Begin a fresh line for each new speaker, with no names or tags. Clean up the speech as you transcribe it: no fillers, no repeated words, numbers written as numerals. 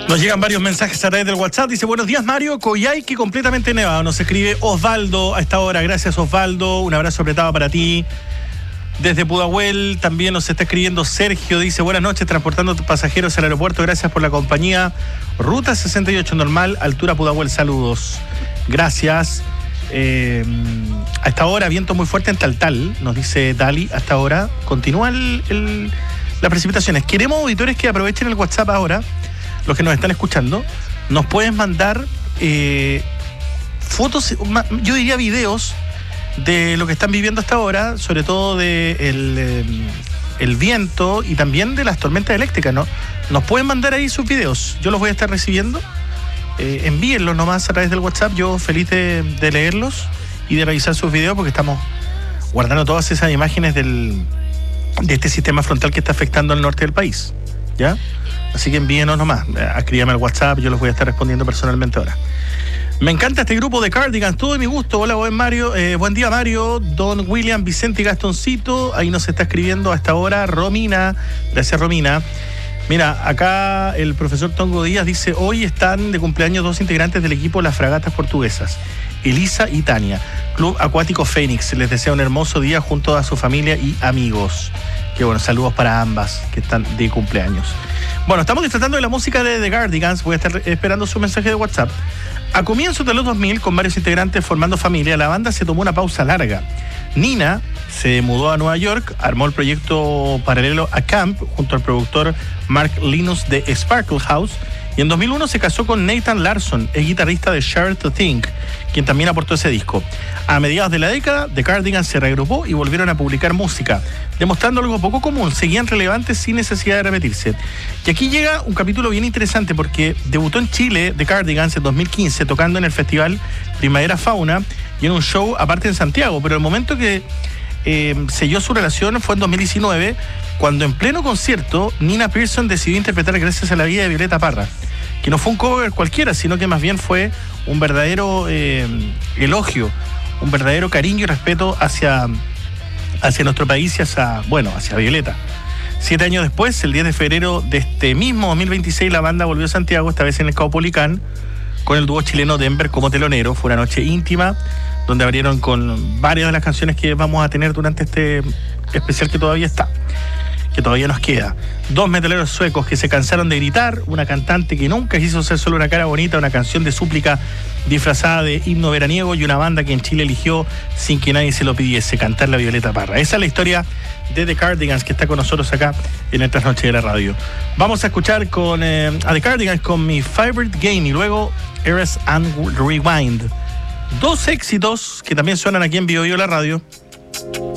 Nos llegan varios mensajes a través del WhatsApp. Dice, buenos días, Mario. Coyhaique completamente nevado. Nos escribe Osvaldo a esta hora. Gracias, Osvaldo. Un abrazo apretado para ti. Desde Pudahuel también nos está escribiendo Sergio. Dice, buenas noches, transportando pasajeros al aeropuerto. Gracias por la compañía. Ruta 68 normal, altura Pudahuel. Saludos. Gracias. A esta hora, viento muy fuerte en Taltal, nos dice Dali. Hasta ahora continúa las precipitaciones. Queremos auditores que aprovechen el WhatsApp ahora. Los que nos están escuchando, nos pueden mandar fotos, yo diría videos de lo que están viviendo hasta ahora, sobre todo de el viento y también de las tormentas eléctricas, ¿no? Nos pueden mandar ahí sus videos, yo los voy a estar recibiendo. Envíenlos nomás a través del WhatsApp, yo feliz de leerlos y de revisar sus videos, porque estamos guardando todas esas imágenes de este sistema frontal que está afectando al norte del país, ¿ya? Así que envíenos nomás, escríbame al WhatsApp, yo los voy a estar respondiendo personalmente ahora. Me encanta este grupo de Cardigans, todo de mi gusto. Hola, buen Mario, buen día, Mario. Don William, Vicente y Gastoncito, ahí nos está escribiendo hasta ahora Romina. Gracias, Romina. Mira, acá el profesor Tongo Díaz dice, hoy están de cumpleaños dos integrantes del equipo Las Fragatas Portuguesas, Elisa y Tania, Club Acuático Fénix. Les desea un hermoso día junto a su familia y amigos. Qué bueno, saludos para ambas que están de cumpleaños. Bueno, estamos disfrutando de la música de The Cardigans. Voy a estar esperando su mensaje de WhatsApp. A comienzos de los 2000, con varios integrantes formando familia, la banda se tomó una pausa larga. Nina se mudó a Nueva York, armó el proyecto paralelo a Camp junto al productor Mark Linus de Sparkle House, y en 2001 se casó con Nathan Larson, el guitarrista de Share to Think, quien también aportó ese disco. A mediados de la década, The Cardigans se reagrupó y volvieron a publicar música, demostrando algo poco común: seguían relevantes sin necesidad de repetirse. Y aquí llega un capítulo bien interesante, porque debutó en Chile The Cardigans en 2015, tocando en el festival Primavera Fauna y en un show aparte en Santiago, pero el momento que selló su relación fue en 2019, cuando en pleno concierto Nina Pearson decidió interpretar Gracias a la vida de Violeta Parra, que no fue un cover cualquiera, sino que más bien fue un verdadero elogio, un verdadero cariño y respeto hacia nuestro país y hacia Violeta. 7 años después, el 10 de febrero de este mismo 2026, la banda volvió a Santiago, esta vez en el Caupolicán, con el dúo chileno Denver como telonero. Fue una noche íntima, donde abrieron con varias de las canciones que vamos a tener durante este especial que todavía nos queda. Dos metaleros suecos que se cansaron de gritar, una cantante que nunca quiso ser solo una cara bonita, una canción de súplica disfrazada de himno veraniego, y una banda que en Chile eligió, sin que nadie se lo pidiese, cantar la Violeta Parra. Esa es la historia de The Cardigans, que está con nosotros acá en estas noches de la radio. Vamos a escuchar a The Cardigans con Mi Favorite Game y luego Eras and Rewind. Dos éxitos que también suenan aquí en Bio Bio la radio.